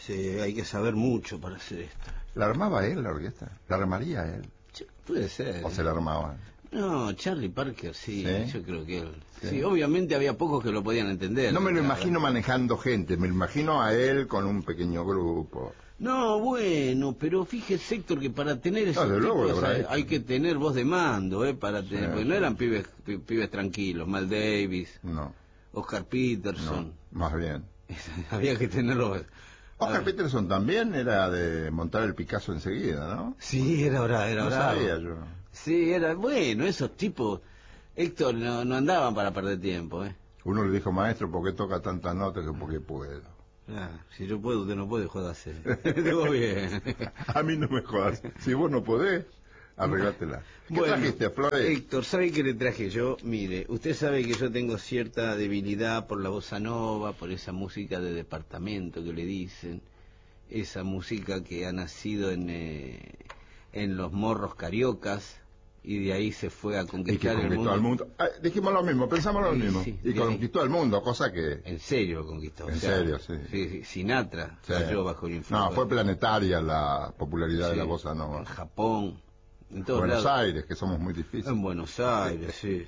Sí, hay que saber mucho para hacer esto. ¿La armaba él, la orquesta? ¿La armaría él? Sí, puede ser. ¿O se la armaban? No, Charlie Parker, sí, ¿Sí? yo creo que él. Sí. Sí, obviamente había pocos que lo podían entender. No me lo claro. imagino manejando gente, me lo imagino a él con un pequeño grupo. No, bueno, pero fíjese, Héctor, que para tener esos desde luego tipos lo habrá hay hecho. que tener voz de mando, para tener, Sí, porque no eran pibes tranquilos, Mal Davis, No, Oscar Peterson, no, más bien. había que tenerlo. Oscar Peterson también era de montar el Picasso enseguida, ¿no? Sí, era bravo. No sabía yo. Sí, era bueno, esos tipos, Héctor, no andaban para perder tiempo, Uno le dijo, maestro, ¿por qué toca tantas notas? Que porque puedo. Si yo puedo, usted no puede, jodarse. Digo bien. A mí no me jodas. Si vos no podés, arreglátela. ¿Qué trajiste, Flores? Héctor, ¿sabe qué le traje yo? Mire, usted sabe que yo tengo cierta debilidad por la bossa nova, por esa música de departamento que le dicen, esa música que ha nacido en los morros cariocas, y de ahí se fue a Y que conquistar el conquistó mundo. al mundo. Dijimos lo mismo, pensamos lo mismo. Sí, Y conquistó al mundo, cosa que... En serio lo conquistó. En serio, sí. Sí, Sinatra Sí. cayó bajo el influjo. No, fue planetaria la popularidad de la bossa En nova. Japón, en todos Buenos lados. Aires, que somos muy difíciles. En Buenos Aires, sí.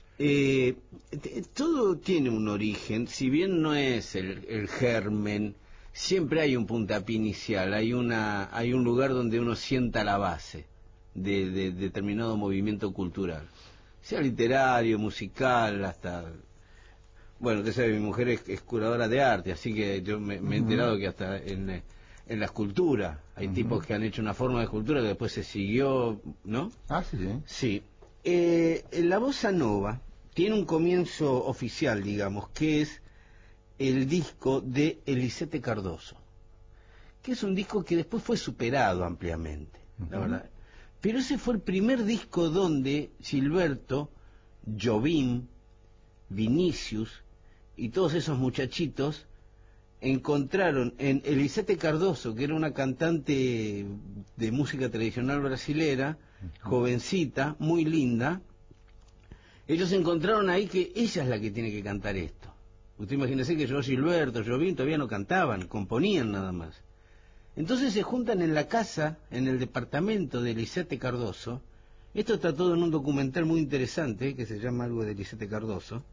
Todo tiene un origen, si bien no es el germen, siempre hay un puntapié inicial, hay un lugar donde uno sienta la base de determinado movimiento cultural, sea literario, musical, hasta... Bueno, usted sabe, mi mujer es curadora de arte, así que yo me he enterado que hasta en la escultura hay tipos que han hecho una forma de escultura que después se siguió, ¿no? Ah, sí, sí. Sí. La bossa nova tiene un comienzo oficial, digamos, que es el disco de Elisete Cardoso, que es un disco que después fue superado ampliamente, la verdad. Pero ese fue el primer disco donde Gilberto, Jobim, Vinicius y todos esos muchachitos encontraron en Elisete Cardoso, que era una cantante de música tradicional brasilera, jovencita, muy linda. Ellos encontraron ahí que ella es la que tiene que cantar esto. Usted imagínese que yo, Gilberto, Jobim todavía no cantaban, componían nada más. Entonces se juntan en la casa, en el departamento de Elisete Cardoso. Esto está todo en un documental muy interesante que se llama algo de Elisete Cardoso.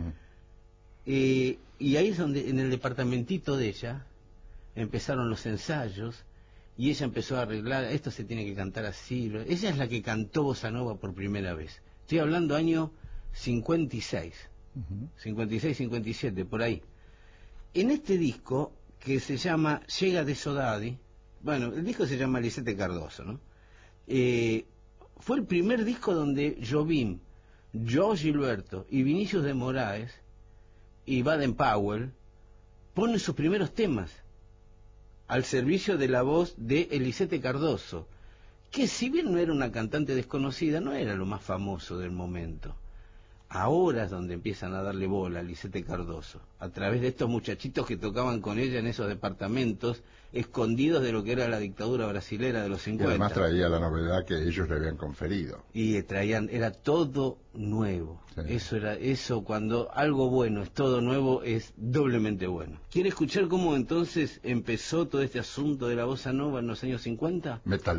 Y ahí es donde, en el departamentito de ella, empezaron los ensayos y ella empezó a arreglar, esto se tiene que cantar así. Ella es la que cantó bossa nova por primera vez. Estoy hablando año 56, 56, 57, por ahí. En este disco, que se llama Llega de Sodadi, bueno, el disco se llama Elisete Cardoso, ¿no? Fue el primer disco donde Jobim, Joe Gilberto y Vinicius de Moraes y Baden Powell ponen sus primeros temas al servicio de la voz de Elisete Cardoso, que si bien no era una cantante desconocida, no era lo más famoso del momento. Ahora es donde empiezan a darle bola a Elisete Cardoso, a través de estos muchachitos que tocaban con ella en esos departamentos, escondidos de lo que era la dictadura brasilera de los 50. Y además traía la novedad que ellos le habían conferido. Y traían, era todo nuevo. Sí. Eso cuando algo bueno es todo nuevo, es doblemente bueno. ¿Quiere escuchar cómo entonces empezó todo este asunto de la bossa nova en los años 50? Metal